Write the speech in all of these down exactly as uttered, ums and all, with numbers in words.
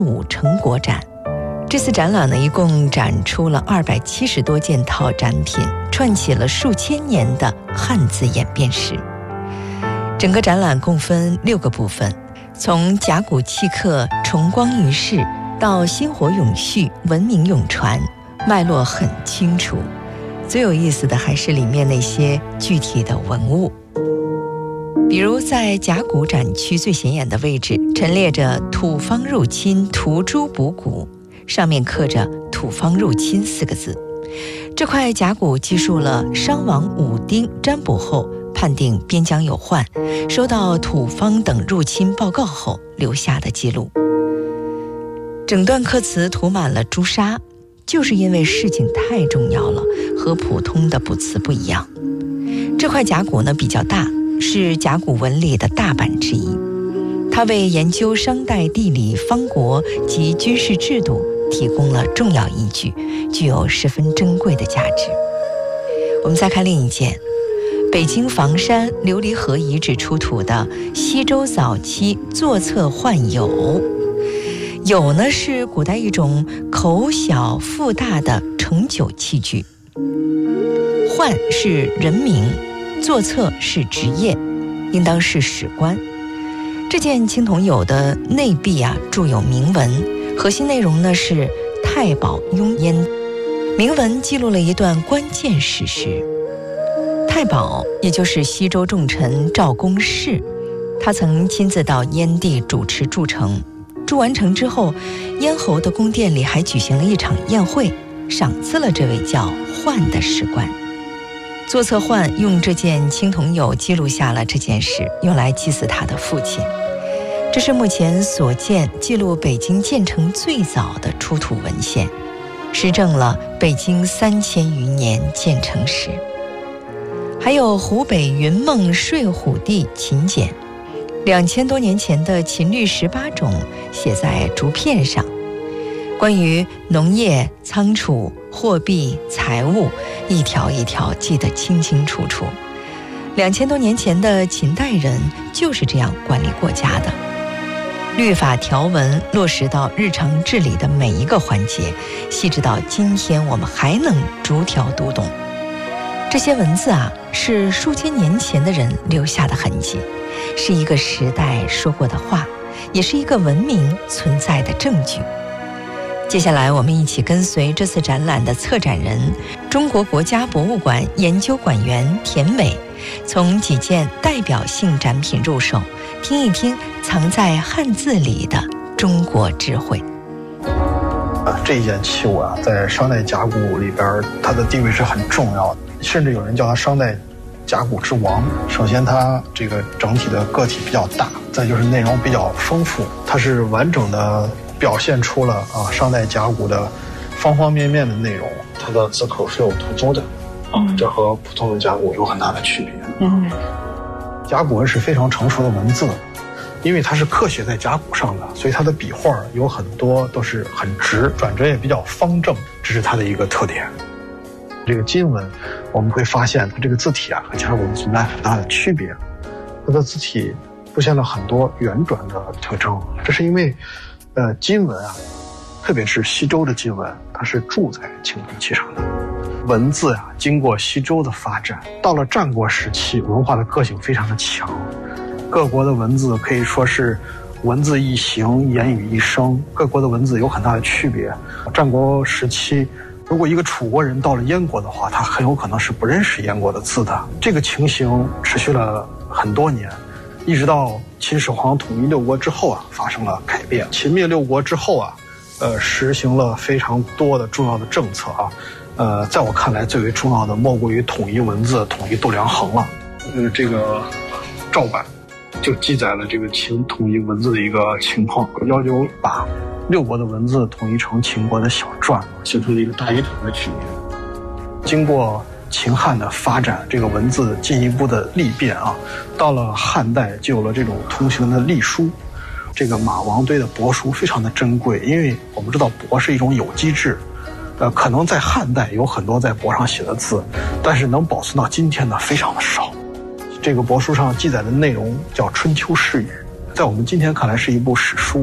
武成果展。这次展览呢，一共展出了二百七十多件套展品，串起了数千年的汉字演变史。整个展览共分六个部分，从甲骨契刻重光于世到薪火永续、文明永传，脉络很清楚。最有意思的还是里面那些具体的文物，比如在甲骨展区最显眼的位置陈列着土方入侵涂朱补骨，上面刻着土方入侵四个字。这块甲骨记述了商王武丁占卜后判定边疆有患，收到土方等入侵报告后留下的记录。整段刻词涂满了朱砂，就是因为事情太重要了，和普通的卜辞不一样。这块甲骨呢比较大，是甲骨文里的大版之一。它为研究商代地理、方国及军事制度提供了重要依据，具有十分珍贵的价值。我们再看另一件，北京房山琉璃河遗址出土的西周早期座侧浣牖。牖呢是古代一种口小腹大的盛酒器具，浣是人名，座侧是职业，应当是史官。这件青铜牖的内壁啊铸有铭文，核心内容呢是太保雍燕。铭文记录了一段关键史实。太保也就是西周重臣赵公奭，他曾亲自到燕地主持筑城。筑完城之后，燕侯的宫殿里还举行了一场宴会，赏赐了这位叫浣的史官。座侧浣用这件青铜牖记录下了这件事，用来祭祀他的父亲。这是目前所见记录北京建成最早的出土文献，实证了北京三千余年建成史。还有湖北云梦睡虎地秦简，两千多年前的秦律十八种写在竹片上，关于农业、仓储、货币、财务，一条一条记得清清楚楚。两千多年前的秦代人就是这样管理国家的，律法条文落实到日常治理的每一个环节，细致到今天我们还能逐条读懂。这些文字啊，是数千年前的人留下的痕迹，是一个时代说过的话，也是一个文明存在的证据。接下来我们一起跟随这次展览的策展人，中国国家博物馆研究馆员田伟，从几件代表性展品入手，听一听藏在汉字里的中国智慧。 啊，这一件器物啊，在商代甲骨里边，它的地位是很重要的，甚至有人叫它商代甲骨之王。首先，它这个整体的个体比较大，再就是内容比较丰富，它是完整的表现出了啊商代甲骨的方方面面的内容。它的字口是有涂邹的，啊，这和普通的甲骨有很大的区别。嗯，甲骨文是非常成熟的文字。因为它是刻写在甲骨上的，所以它的笔画有很多都是很直，转折也比较方正，这是它的一个特点。这个金文我们会发现它这个字体啊和甲骨文存在很大的区别，它的字体出现了很多圆转的特征，这是因为呃金文啊，特别是西周的金文，它是铸在青铜器上的。文字啊经过西周的发展，到了战国时期，文化的个性非常的强，各国的文字可以说是文字一形，言语一声，各国的文字有很大的区别。战国时期，如果一个楚国人到了燕国的话，他很有可能是不认识燕国的字的。这个情形持续了很多年，一直到秦始皇统一六国之后啊，发生了改变。秦灭六国之后啊，呃，实行了非常多的重要的政策啊。呃，在我看来，最为重要的莫过于统一文字、统一度量衡了。呃，这个赵版就记载了这个秦统一文字的一个情况，要求把六国的文字统一成秦国的小篆，形成了一个大一统的局面。经过秦汉的发展，这个文字进一步的历变啊，到了汉代就有了这种通行的隶书。这个马王堆的帛书非常的珍贵，因为我们知道帛是一种有机质，呃，可能在汉代有很多在帛上写的字，但是能保存到今天的非常的少。这个帛书上记载的内容叫《春秋诗语》，在我们今天看来是一部史书，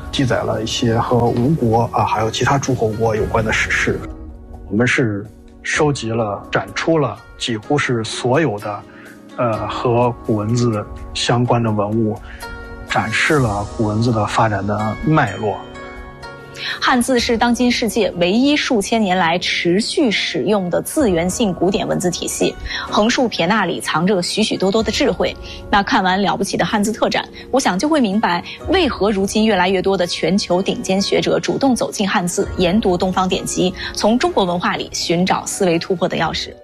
记载了一些和吴国啊还有其他诸侯国有关的史事。我们是收集了、展出了几乎是所有的呃和古文字相关的文物，展示了古文字的发展的脉络。 汉字是当今世界唯一数千年来持续使用的字源性古典文字体系，横竖撇捺里藏着许许多多的智慧。那看完了不起的汉字特展，我想就会明白为何如今越来越多的全球顶尖学者主动走进汉字，研读东方典籍，从中国文化里寻找思维突破的钥匙。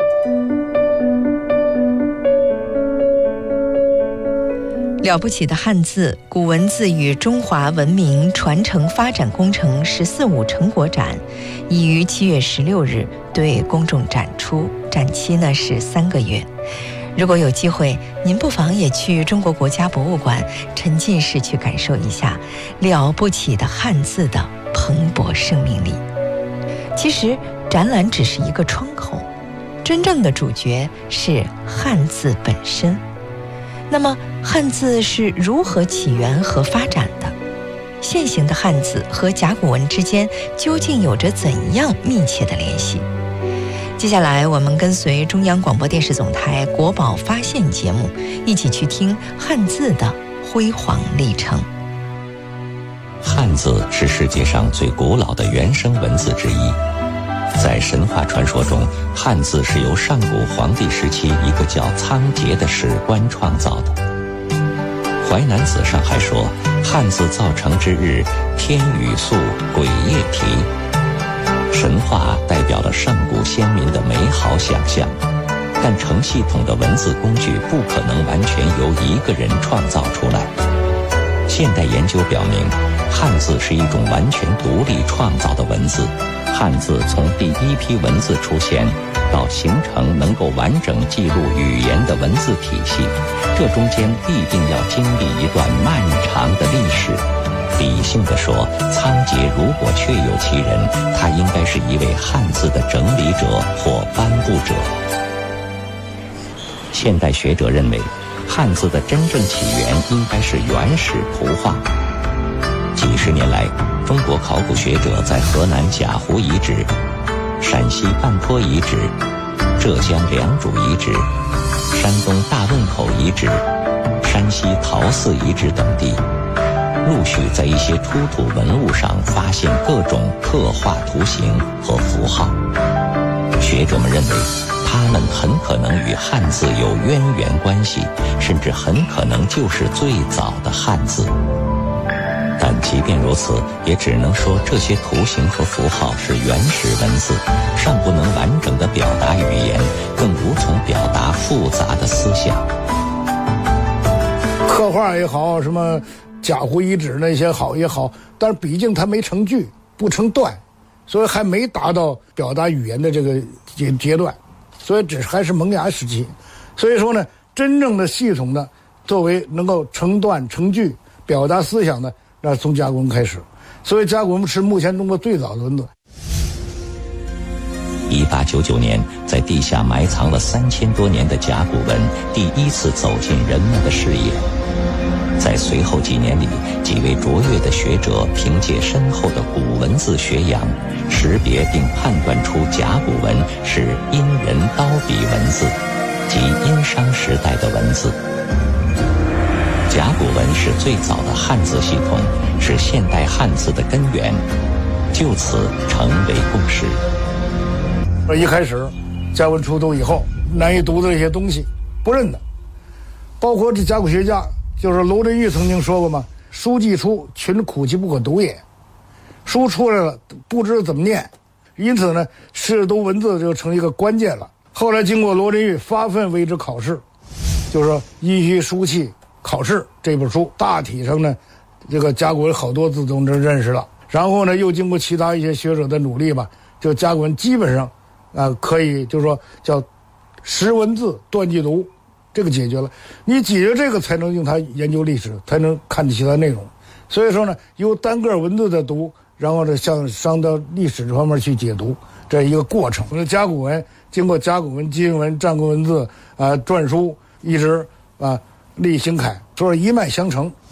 了不起的汉字，古文字与中华文明传承发展工程“十四五”成果展，已于七月十六日对公众展出，展期呢是三个月。如果有机会，您不妨也去中国国家博物馆沉浸式去感受一下了不起的汉字的蓬勃生命力。其实，展览只是一个窗口，真正的主角是汉字本身。那么汉字是如何起源和发展的？现行的汉字和甲骨文之间究竟有着怎样密切的联系？接下来我们跟随中央广播电视总台国宝发现节目，一起去听汉字的辉煌历程。 汉字是世界上最古老的原生文字之一。在神话传说中，汉字是由上古黄帝时期一个叫仓颉的史官创造的。淮南子上还说，汉字造成之日，天雨粟，鬼夜啼。神话代表了上古先民的美好想象，但成系统的文字工具不可能完全由一个人创造出来。现代研究表明，汉字是一种完全独立创造的文字。汉字从第一批文字出现到形成能够完整记录语言的文字体系，这中间必定要经历一段漫长的历史。理性地说，仓颉如果确有其人，他应该是一位汉字的整理者或颁布者。现代学者认为，汉字的真正起源应该是原始图画。几十年来，中国考古学者在河南贾湖遗址、陕西半坡遗址、浙江良渚遗址、山东大汶口遗址、山西陶寺遗址等地，陆续在一些出土文物上发现各种刻画图形和符号。学者们认为，它们很可能与汉字有渊源关系，甚至很可能就是最早的汉字。但即便如此，也只能说这些图形和符号是原始文字，尚不能完整的表达语言，更无从表达复杂的思想。 刻画也好，什么贾湖遗址那些好也好，但是毕竟它没成句，不成段，所以还没达到表达语言的这个阶阶段，所以只还是萌芽时期。所以说呢，真正的系统的作为能够成段成句表达思想的，那从甲骨文开始。所以甲骨文是目前中国最早的文字。 一八九九年，在地下埋藏了三千多年的甲骨文第一次走进人们的视野。在随后几年里，几位卓越的学者凭借深厚的古文字学养，识别并判断出甲骨文是殷人刀笔文字，即殷商时代的文字。甲骨文是最早的汉字系统，是现代汉字的根源，就此成为共识。 一开始甲骨文出土以后，难以读的一些东西不认得，包括这甲骨学家就是罗振玉曾经说过嘛，书既出，群苦其不可读也。书出来了，不知道怎么念，因此呢，识读文字就成一个关键了。后来经过罗振玉发奋为之考试，就是说依序书契考试这本书，大体上呢，这个甲骨文好多字都能认识了。然后呢，又经过其他一些学者的努力吧，就甲骨文基本上啊、呃、可以就是说叫识文字断句读，这个解决了。你解决这个才能用它研究历史，才能看其他内容。所以说呢，由单个文字的读，然后呢向上到历史这方面去解读，这一个过程。甲骨文经过甲骨文、金文、战国文字啊、呃、篆书，一直啊。立行楷，说是一脉相承，